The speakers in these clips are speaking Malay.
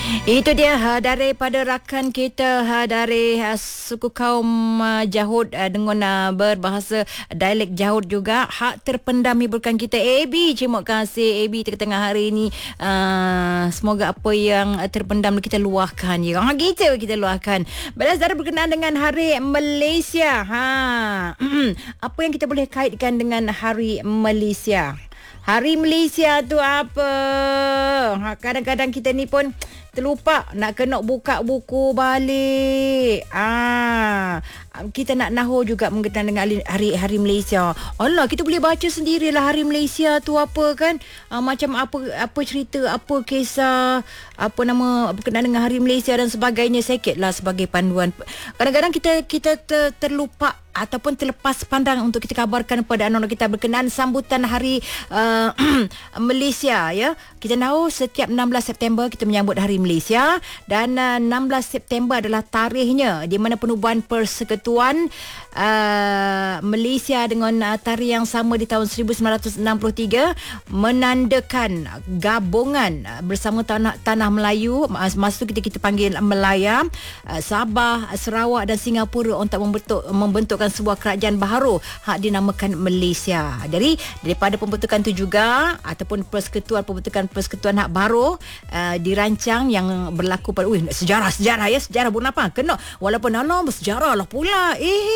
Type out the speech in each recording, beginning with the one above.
Itu dia daripada rakan kita dari suku kaum Jahud dengan berbahasa dialek Jahud juga. Hak terpendam hiburkan kita AB. Terima kasih AB tengah hari ini. Semoga apa yang terpendam kita luahkan ya. Gitu kita luahkan. Balas dari berkenaan dengan Hari Malaysia. Apa yang kita boleh kaitkan dengan Hari Malaysia? Hari Malaysia tu apa? Kadang-kadang kita ni pun terlupa nak kena buka buku balik. Kita nak nahu juga mengenai dengan hari Malaysia. Allah, kita boleh baca sendirilah Hari Malaysia tu apa kan? Macam apa cerita, apa kisah, apa nama berkenaan dengan Hari Malaysia dan sebagainya, sikitlah sebagai panduan. Kadang-kadang kita terlupa ataupun terlepas pandang untuk kita kabarkan kepada anak-anak kita berkenaan sambutan Hari Malaysia ya. Kita tahu setiap 16 September kita menyambut Hari Malaysia dan 16 September adalah tarikhnya di mana penubuhan Persekutuan Malaysia dengan tarikh yang sama di tahun 1963 menandakan gabungan bersama tanah Melayu. Masa tu kita panggil Melaya, Sabah, Sarawak dan Singapura untuk membentukkan sebuah kerajaan baharu hak dinamakan Malaysia. Jadi daripada pembentukan itu juga ataupun pembentukan persekutuan hak baru dirancang yang berlaku pada sejarah ya, sejarah bukan apa kena walaupun bersejarah lah pula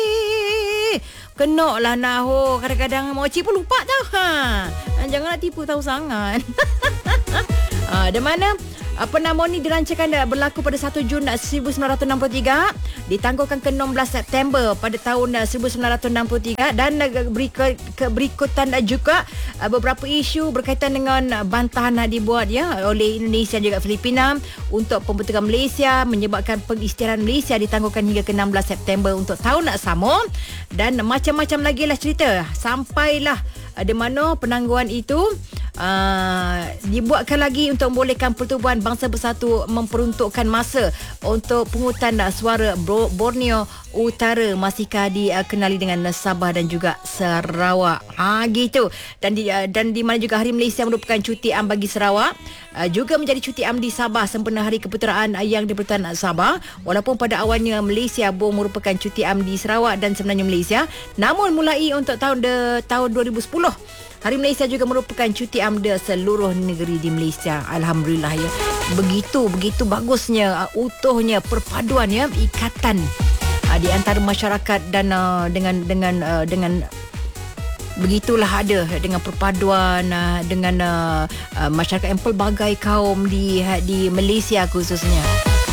kena lah nahu. Kadang-kadang mochi pun lupa tau. Jangan nak tipu tahu sangat. Di mana nama ni dirancangkan berlaku pada 1 Jun 1963, ditangguhkan ke 16 September pada tahun 1963 dan berikutan juga beberapa isu berkaitan dengan bantahan dibuat ya oleh Indonesia dan juga Filipina untuk pembentukan Malaysia, menyebabkan pengisytiharan Malaysia ditangguhkan hingga ke 16 September untuk tahun sama, dan macam-macam lagi lah cerita sampailah di mana penangguhan itu dibuatkan lagi untuk membolehkan Pertubuhan Bangsa Bersatu memperuntukkan masa untuk pungutan suara Borneo Utara masihkah dikenali dengan Sabah dan juga Sarawak. Gitu. Dan di mana juga Hari Malaysia merupakan cuti am bagi Sarawak, juga menjadi cuti am di Sabah sempena Hari Keputeraan yang di-Pertuan Sabah. Walaupun pada awalnya Malaysia merupakan cuti am di Sarawak dan sebenarnya Malaysia, namun mulai untuk tahun 2010 Hari Malaysia juga merupakan cuti amda seluruh negeri di Malaysia. Alhamdulillah ya. Begitu bagusnya utuhnya perpaduan ya, ikatan di antara masyarakat dan dengan begitulah ada dengan perpaduan dengan masyarakat yang pelbagai kaum di Malaysia khususnya.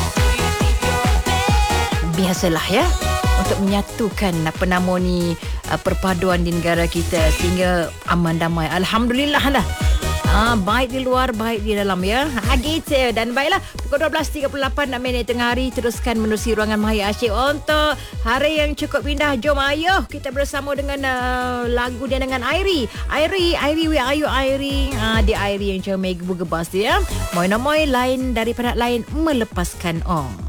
Biasalah ya untuk menyatukan perpaduan di negara kita sehingga aman damai. Alhamdulillah lah. Baik di luar, baik di dalam ya. Gitu. Dan baiklah, pukul 12.38 tengah hari teruskan menerusi ruangan Mahir Asyik untuk hari yang cukup indah. Jom ayo kita bersama dengan lagu dia dengan Airi, where are you Airi? Di Airi yang comel gebu-gebas ya. Moy lain daripada lain melepaskan